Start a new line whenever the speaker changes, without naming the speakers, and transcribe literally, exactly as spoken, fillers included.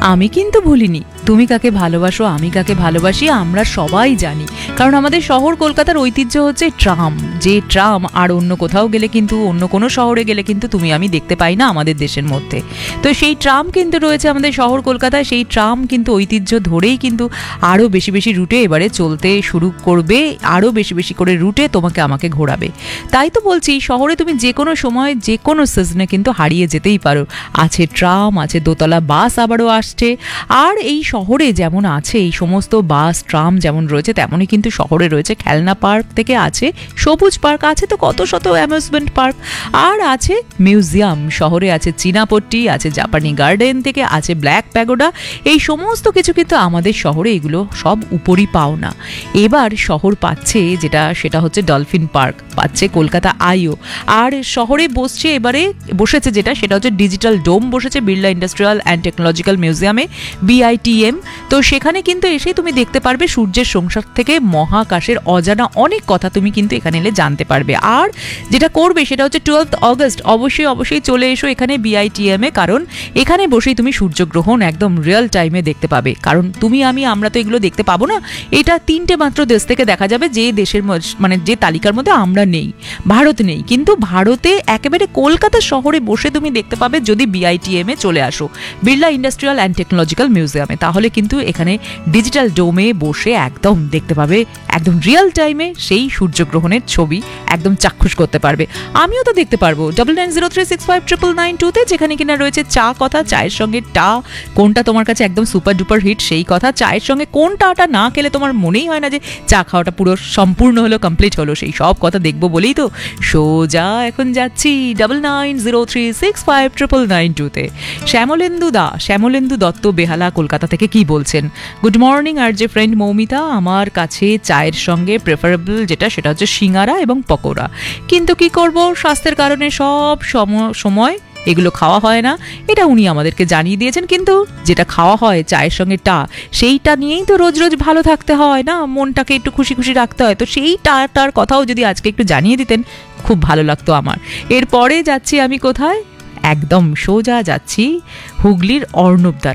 আমি কিন্তু ভুলিনি, তুমি কাকে ভালোবাসো আমি কাকে ভালোবাসি আমরা সবাই জানি। কারণ আমাদের শহর কলকাতার ঐতিহ্য হচ্ছে ট্রাম, যে ট্রাম আর অন্য কোথাও গেলে কিন্তু, অন্য কোনো শহরে গেলে কিন্তু তুমি আমি দেখতে পাই না আমাদের দেশের মধ্যে। তো সেই ট্রাম কিন্তু রয়েছে আমাদের শহর কলকাতায়, সেই ট্রাম কিন্তু ঐতিহ্য ধরেই কিন্তু আরও বেশি বেশি রুটে এবারে চলতে শুরু করবে, আরও বেশি বেশি করে রুটে তোমাকে আমাকে ঘোরাবে। তাই তো বলছি, শহরে তুমি যে কোনো সময় যে কোনো সিজনে কিন্তু হারিয়ে যেতেই পারো। আছে ট্রাম, আছে দোতলা বাস আবারও আসছে। আর এই শহরে যেমন আছে এই সমস্ত বাস ট্রাম যেমন রয়েছে, তেমনই কিন্তু শহরে রয়েছে খেলনা পার্ক থেকে আছে সবুজ পার্ক, আছে তো কত শত অ্যামিউজমেন্ট পার্ক, আর আছে মিউজিয়াম। শহরে আছে চীনাপট্টি, আছে জাপানি গার্ডেন থেকে আছে ব্ল্যাক প্যাগোডা। এই সমস্ত কিছু কিন্তু আমাদের শহরে এগুলো সব উপরই পাও না। এবার শহর পাচ্ছে যেটা, সেটা হচ্ছে ডলফিন পার্ক, পাচ্ছে কলকাতা আইও। আর শহরে বসছে এবারে, বসেছে যেটা, সেটা হচ্ছে ডিজিটাল ডোম বসেছে বিড়লা ইন্ডাস্ট্রিয়াল অ্যান্ড টেকনোলজিক্যাল মিউজিয়ামে, বিআইটিএম। তো সেখানে কিন্তু এসে তুমি দেখতে পারবে সূর্যের সংসার থেকে মহাকাশের অজানা অনেক কথা তুমি কিন্তু এখানে এলে জানতে পারবে। আর যেটা করবে সেটা হচ্ছে টুয়েলভ অগস্ট অবশ্যই অবশ্যই চলে এসো এখানে বিআইটিএম এ, কারণ এখানে বসেই তুমি সূর্যগ্রহণ একদম রিয়েল টাইমে দেখতে পাবে। কারণ তুমি আমি আমরা তো এগুলো দেখতে পাবো না, এটা তিনটে মাত্র দেশ থেকে দেখা যাবে, যে দেশের মানে যে তালিকার মধ্যে আমরা নেই, ভারত নেই। কিন্তু ভারতে একেবারে কলকাতা শহরে বসে তুমি দেখতে পাবে যদি বিআইটিএম এ চলে আসো, বিড়লা ইন্ডাস্ট্রিয়াল অ্যান্ড টেকনোলজিক্যাল মিউজিয়ামে, তাহলে কিন্তু এখানে ডিজিটাল ডোমে বসে একদম দেখতে পাবে একদম রিয়েল টাইমে সেই সূর্যগ্রহণের ছবি, একদম চাক্ষুষ করতে পারবে। আমিও তো দেখতে পারবো double nine zero three six five triple nine টুতে, যেখানে কিনা রয়েছে চা কথা, চায়ের সঙ্গে টা কোনটা তোমার কাছে একদম সুপার ডুপার হিট সেই কথা, চায়ের সঙ্গে কোন টাটা না খেলে তোমার মনেই হয় না যে চা খাওয়াটা পুরো সম্পূর্ণ হলো, কমপ্লিট হলো, সেই সব কথা দেখবো বলেই তো সোজা এখন যাচ্ছি double nine zero three six five triple nine টুতে। শ্যামলেন্দু দা, শ্যামলেন্দু দত্ত বেহালা কলকাতা থেকে কি বলছেন? গুড মর্নিং আর যে ফ্রেন্ড মৌমিতা, আমার কাছে চায়ের সঙ্গে প্রেফারেবল যেটা সেটা হচ্ছে সিঙ্গারা এবং পকোড়া, কিন্তু কি করব স্বাস্থ্যের কারণে সব সময় এগুলো খাওয়া হয় না, এটা উনি আমাদেরকে জানিয়ে দিয়েছেন। কিন্তু যেটা খাওয়া হয় চায়ের সঙ্গে টা, সেইটা নিয়েই তো রোজ রোজ ভালো থাকতে হয় না, মনটাকে একটু খুশি খুশি রাখতে হয়। তো সেই টাটার কথাও যদি আজকে একটু জানিয়ে দিতেন খুব ভালো লাগতো আমার। এরপরে যাচ্ছি আমি কোথায়, একদম সোজা যাচ্ছি হুগলির অর্ণবদার